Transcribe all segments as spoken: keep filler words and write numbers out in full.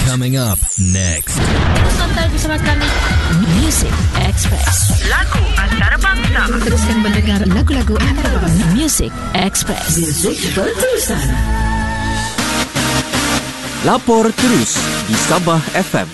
Coming up next. Santai bersama kami. Music Express. Lagu antarabangsa. Teruskan mendengar lagu-lagu antarabangsa. Music Express. Muzik berterusan. Lapor terus di Sabah F M.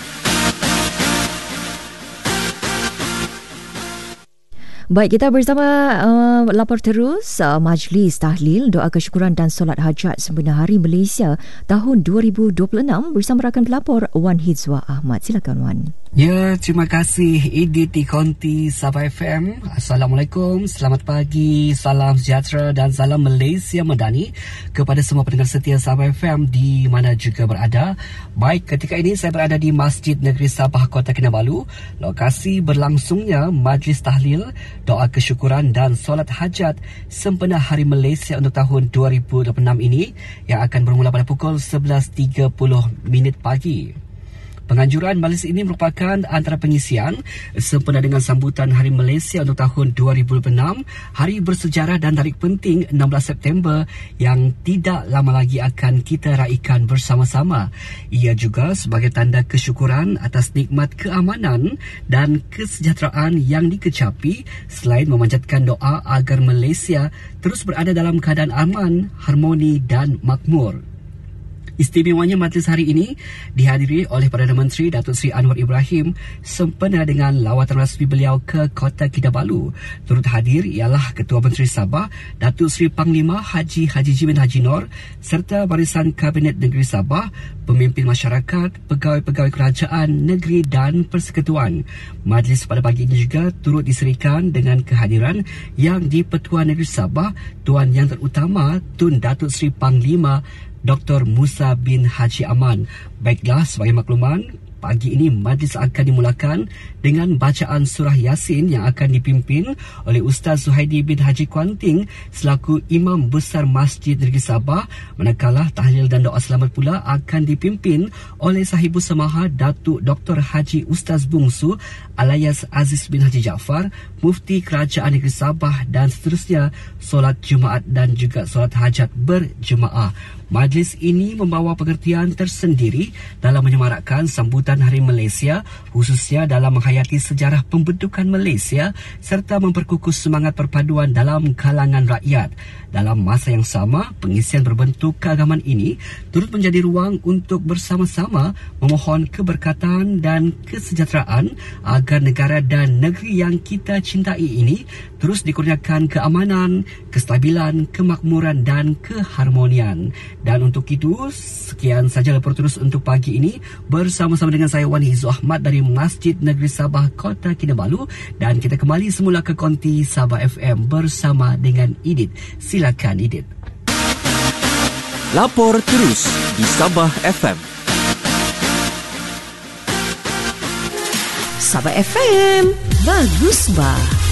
Baik, kita bersama uh, lapor terus uh, Majlis Tahlil Doa Kesyukuran dan Solat Hajat Sempena Hari Malaysia tahun dua ribu dua puluh enam bersama rakan pelapor Wan Hizwa Ahmad. Silakan Wan. Ya, terima kasih Edit di Konti Sabah F M. Assalamualaikum, selamat pagi, salam sejahtera dan salam Malaysia Madani kepada semua pendengar setia Sabah F M di mana juga berada. Baik, ketika ini saya berada di Masjid Negeri Sabah, Kota Kinabalu. Lokasi berlangsungnya Majlis Tahlil Doa Kesyukuran dan Solat Hajat Sempena Hari Malaysia untuk tahun dua ribu dua puluh enam ini yang akan bermula pada pukul sebelas tiga puluh minit pagi. Penganjuran majlis ini merupakan antara pengisian sempena dengan sambutan Hari Malaysia untuk tahun dua ribu dua puluh enam, hari bersejarah dan tarikh penting enam belas September yang tidak lama lagi akan kita raikan bersama-sama. Ia juga sebagai tanda kesyukuran atas nikmat keamanan dan kesejahteraan yang dikecapi selain memanjatkan doa agar Malaysia terus berada dalam keadaan aman, harmoni dan makmur. Istimewanya majlis hari ini dihadiri oleh Perdana Menteri Datuk Seri Anwar Ibrahim sempena dengan lawatan rasmi beliau ke Kota Kinabalu. Turut hadir ialah Ketua Menteri Sabah Datuk Seri Panglima Haji Haji Jimin Haji Nor serta barisan Kabinet Negeri Sabah, pemimpin masyarakat, pegawai-pegawai kerajaan, negeri dan persekutuan. Majlis pada pagi ini juga turut diserikan dengan kehadiran Yang di-Pertua Negeri Sabah Tuan Yang Terutama Tun Datuk Seri Panglima Doktor Musa bin Haji Aman. Baiklah, sebagai makluman, pagi ini majlis akan dimulakan dengan bacaan surah Yasin yang akan dipimpin oleh Ustaz Suhaidi bin Haji Kuanting selaku Imam Besar Masjid Negeri Sabah, manakala tahlil dan doa selamat pula akan dipimpin oleh Sahibu Samaha Datuk Doktor Haji Ustaz Bungsu alias Aziz bin Haji Jaafar, Mufti Kerajaan Negeri Sabah dan seterusnya solat Jumaat dan juga solat hajat berjemaah. Majlis ini membawa pengertian tersendiri dalam menyemarakkan sambutan Hari Malaysia, khususnya dalam menghayati sejarah pembentukan Malaysia serta memperkukuh semangat perpaduan dalam kalangan rakyat. Dalam masa yang sama, pengisian berbentuk keagamaan ini turut menjadi ruang untuk bersama-sama memohon keberkatan dan kesejahteraan agar negara dan negeri yang kita cintai ini terus dikurniakan keamanan, kestabilan, kemakmuran dan keharmonian. Dan untuk itu, sekian saja lapor terus untuk pagi ini bersama-sama dengan saya Wan Hizwa Ahmad dari Masjid Negeri Sabah, Kota Kinabalu, dan kita kembali semula ke Konti Sabah F M bersama dengan Idit. Silakan Idit. Lapor terus di Sabah F M. Sabah F M, bagus bah.